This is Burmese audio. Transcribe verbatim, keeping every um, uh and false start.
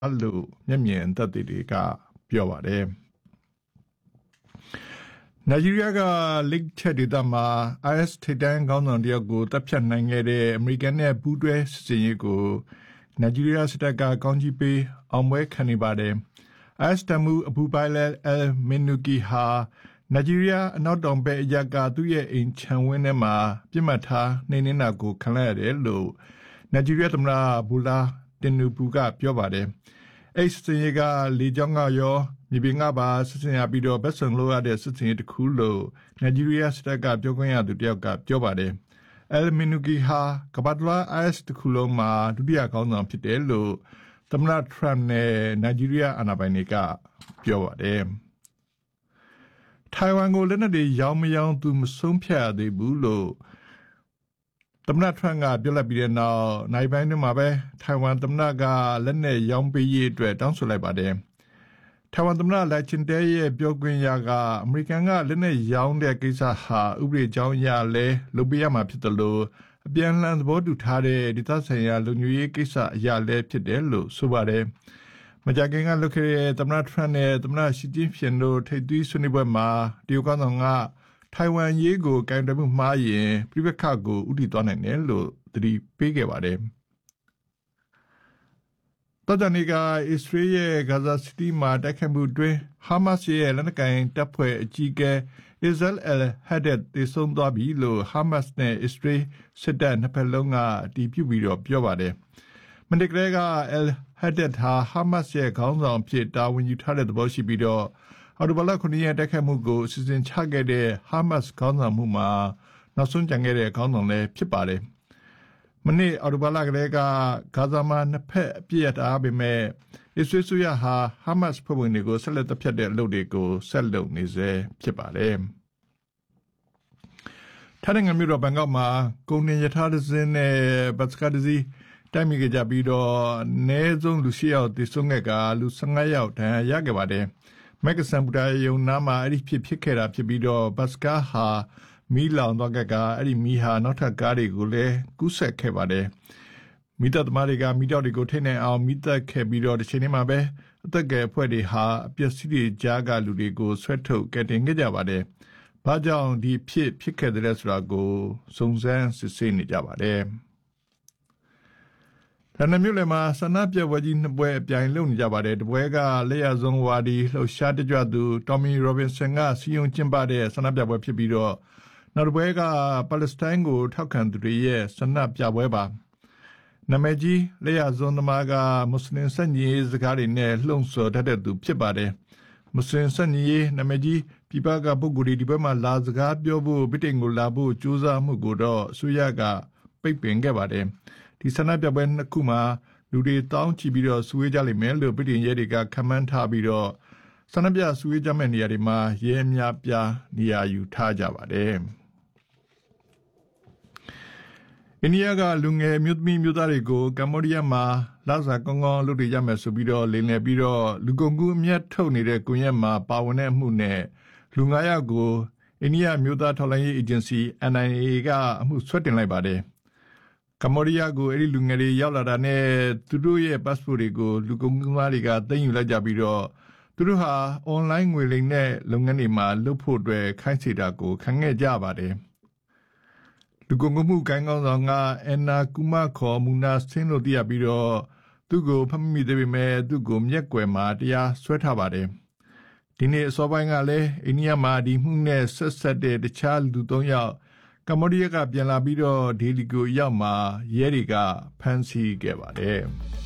အဲ့လိုမျက်မြင်သက်သေတွေကပြောပါတယ်နိုင်ဂျီးရီးယားကလိတ်ချက်ဒေသမှာ အိုင်အက်စ် ထိပ်တန်းခေါင်းဆောင်တယောက်ကိုတပ်ဖြတ်နိုင်ခဲ့တဲ့အမေရိကန်နဲ့ပူးတွဲစစ်ဆင်ရေးကိုနိုင်ဂျီးရီးယားစစ်တပ်ကကောင်းကြီးပေးအောင်ပွဲခံနေပါတယ်။ အိုင်အက်စ်တမှုအဘူဘိုင်လယ်အယ်မင်နူကီဟာနိုင်ဂျီးရီးယားအနောက်တောင်ဘက်အရပ်ကသူ့ရဲ့အိမ်ခြံဝင်းထဲမှာပြစ်မှတ်ထားနှိမ်နင်းတာကိုခံလိုက်ရတယ်လို့နိုင်ဂျီးရီးယားသမ္မတဘူလာတင်နူပူကပြောပါတယ်။အဲ့စစ်ရေးကလေကြောင်းကရောမြေပြင်ကပါစစ်စင်ရပြီးတော့ဗက်ဆုံလို့ရတဲ့စစ်စင်ရေးတစ်ခုလို့နိုင်ဂျီးရီးယားစစ်တပ်ကပြောခွင့်ရသူတယောက်ကပြောပါတယ်။အယ်မင်နူကီဟာကမ္ဘာ့တလွှား အိုင်အက်စ်တစ်ခုလုံးမှာဒုတိယခေါင်းဆောင်ဖြစ်တယ်လို့သမ္မတထရမ့်နဲ့နိုင်ဂျီးရီးယားအာဏာပိုင်တွေကပြောပါတယ်။ထိုင်ဝမ်ကိုလက်နက်တွေရောင်းမရောင်းသူမဆုံးဖြတ်ရသေးဘူးလို့သမ္မတထရမ့်ကပြောလိုက်ပြီးတဲ့နောက်နိုင်ပိုင်းတွင်မှာပဲထိုင်ဝမ်သမ္မတကလက်နက်ရောင်းပေးရေးအတွက်တောင်းဆိုလိုက်ပါတယ်။ထိုင်ဝမ်သမ္မတလက်ချင်တဲရဲ့ပြောခွင့်ရကအမေရိကန်ကလက်နက်ရောင်းတဲ့ကိစ္စဟာဥပဒေကြောင်းအရလဲလုပ်ပေးရမှာဖြစ်တယ်လို့အပြန်လှန်သဘောတူထားတဲ့ဒေသဆိုင်ရာလူမျိုးရေးကိစ္စအရလဲဖြစ်တယ်လို့ဆိုပါတယ်။မကြာခင်ကလွတ်ခဲ့တဲ့သမ္မတထရမ့်နဲ့သမ္မတရှီကျင်းဖျင်တို့ထိပ်သီးဆွေးနွေးပွဲမှာတရုတ်ကောင်ဆောင်ကထိုင်ဝမ်ရေးကိုကင်တွယ်မှုမှားရင်ပြိပခါကိုဥတီသွားနိုင်တယ်လို့သတိပေးခဲ့ပါတယ်။တော်တနီကအစ္စရေးရဲ့ဂါဇာစီးတီးမှာတိုက်ခိုက်မှုတွင်ဟာမတ်စ်ရဲ့လက်နက်ကိုင်တပ်ဖွဲ့အကြီးအကဲအစ္စရေးအယ်ဟက်ဒက်တည်ဆုံသွားပြီလို့ဟာမတ်စ်နဲ့အစ္စရေးစစ်တပ်နှစ်ဖက်လုံးကအတည်ပြုပြီးတော့ပြောပါတယ်။မန္တကလေးကအယ်ဟက်ဒက်ဟာဟာမတ်စ်ရဲ့ခေါင်းဆောင်ဖြစ်တာဝန်ယူထားတဲ့သဘောရှိပြီးတော့အော်တိုဘလာခုနှစ်ရက်တိုက်ခိုက်မှုကိုအစီအစဉ်ချခဲ့တဲ့ဟာမတ်စ်ခေါင်းဆောင်မှုမှာနောက်ဆုံးကြံခဲ့တဲ့ခေါင်းဆောင်လည်းဖြစ်ပါတယ်။မနေ့အော်တိုဘလာကလေးကဂါဇာမှာနှစ်ဖက်အပြစ်ရတာပေမဲ့အစ္စရေးစုရဟာဟာမတ်စ်ဖွဲ့ဝင်တွေကိုဆက်လက်တပ်ဖြတ်တဲ့အလုပ်တွေကိုဆက်လုပ်နေစေဖြစ်ပါတယ်။ထိုင်းနိုင်ငံမြို့တော်ဘန်ကောက်မှာကုန်တင်ရထားတစ်စင်းနဲ့ဘတ်စကားတစ်စီးတိုက်မိကြပြီးတော့အနည်းဆုံးလူရှိယောက်တည်ဆုံခဲ့ကလူ၁၅ယောက်ဒဏ်ရာရခဲ့ပါတယ်။မက်ကဆန်ပူတာယုံနာမှာအဲ့ဒီဖြစ်ဖြစ်ခဲ့တာဖြစ်ပြီးတော့ဘတ်စကားဟာမီးလောင်သွားခဲ့ကအဲ့ဒီမီးဟာနောက်ထပ်ကားတွေကိုလည်းကူးဆက်ခဲ့ပါတယ်။မိသားသမားတွေကမိတော့တွေကိုထိနေအောင်မိသက်ခဲ့ပြီးတော့တစ်ချိန်ထဲမှာပဲအသက်ငယ်အဖွဲ့တွေဟာအပျက်စီးတွေကြားကလူတွေကိုဆွဲထုတ်ကယ်တင်ခဲ့ကြပါတယ်။ဘာကြောင့်ဒီဖြစ်ဖြစ်ခဲ့တဲ့ဆိုတာကိုစုံစမ်းစစ်ဆေးနေကြပါတယ်။ဒါနဲ့မြို့လယ်မှာဆန္ဒပြပွဲကြီးနှစ်ပွဲအပြိုင်လုပ်နေကြပါတယ်။တပွဲကလက်ရဆုံးဝါဒီလှုပ်ရှားတကြွသူတော်မီရိုဘင်ဆန်ကစီယုံကျင်းပတဲ့ဆန္ဒပြပွဲဖြစ်ပြီးတော့နောက်တစ်ပွဲကပါလက်စတိုင်းကိုထောက်ခံသူတွေရဲ့ဆန္ဒပြပွဲပါ။နာမည်ကြီးလက်ရဆုံးသမားကမွတ်စလင်စက်ညီစကားတွေနဲ့လှုံ့ဆော်တတ်တဲ့သူဖြစ်ပါတယ်။မွတ်စလင်စက်ညီနာမည်ကြီးပြပကပုဂ္ဂိုလ်ဒီဘက်မှာလာစကားပြောဖို့ဗြိတိန်ကိုလာဖို့ကြိုးစားမှုကိုတော့အစိုးရကပိတ်ပင်ခဲ့ပါတယ်။ဒီဆန္ဒပြပွဲနှစ်ခုမှာလူတွေတောင်းချပြီးတော့စုဝေးကြလိမ့်မယ်လို့ဗြိတိန်ရဲတွေကခန့်မှန်းထားပြီးတော့ဆန္ဒပြစုဝေးကြမဲ့နေရာတွေမှာရဲများပြားနေရာယူထားကြပါတယ်။အိန္ဒိယကလူငယ်မြို့သမီးမြို့သားတွေကိုကမ္ဘောဒီးယားမှာလစာကောင်းကောင်းလုပ်ရမယ်ဆိုပြီးတော့လိမ်လည်ပြီးတော့လူကုန်ကူးအမြတ်ထုတ်နေတဲ့ကွန်ရက်မှာပါဝင်တဲ့အမှုနဲ့လူ၅ယောက်ကိုအိန္ဒိယမြို့သားထောက်လှမ်းရေးအေဂျင်စီ အန် အိုင် အေ ကအမှုဆွဲတင်လိုက်ပါတယ်။ကမ္ဘောဒီးယားကိုအဲ့ဒီလူငယ်တွေရောက်လာတာနဲ့သူတို့ရဲ့ passport တွေကိုလူကုန်ကူးသမားတွေကသိမ်းယူလိုက်ကြပြီးတော့သူတို့ဟာ online ငွေလိမ်တဲ့လုပ်ငန်းတွေမှာလုပ်ဖို့အတွက်ခိုင်းစေတာကိုခံခဲ့ကြပါတယ်။လူကုန်ကူးမှုကိုင်းကောင်းဆောင်ကအန်နာကူမာခေါ်မူနာဆင်းလို့တည်ရပြီးတော့သူ့ကိုဖမ်းမိသေးပေမဲ့သူ့ကိုမျက်ကွယ်မှာတရားစွဲထားပါတယ်။ဒီနေ့အစောပိုင်းကလည်းအိန္ဒိယမှာဒီမှုနဲ့ဆက်ဆက်တဲ့တခြားလူသုံးယောက်ကမ္ဘောဒီးယားကပြန်လာပြီးတော့ဒေလီကိုရောက်မှာရဲတွေကဖမ်းဆီးခဲ့ပါတယ်။